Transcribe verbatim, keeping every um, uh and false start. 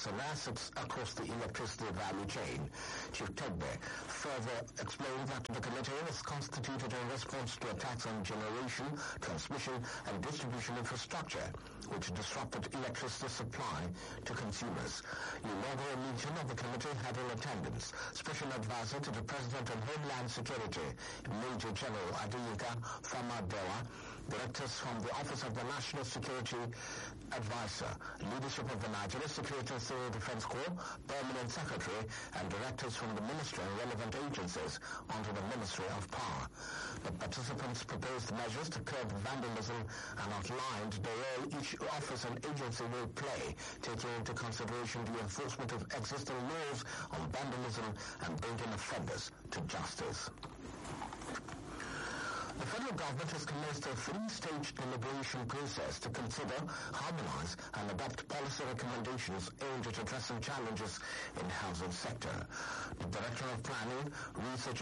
products and assets across the electricity value chain. Chief Tegbe further explained that the committee was constituted in response to attacks on generation, transmission and distribution infrastructure, which disrupted electricity supply to consumers. The inaugural meeting of the committee had in attendance Special Advisor to the President on Homeland Security, Major General Adeyinka Famadewa, directors from the Office of the National Security Advisor, leadership of the Nigeria Security and Civil Defense Corps, Permanent Secretary, and directors from the Ministry and relevant agencies under the Ministry of Power. The participants proposed measures to curb vandalism and outlined the role each office and agency will play, taking into consideration the enforcement of existing laws on vandalism and bringing offenders to justice. The federal government has commenced a three-stage deliberation process to consider, harmonize, and adopt policy recommendations aimed at addressing challenges in the housing sector. The Director of Planning, Research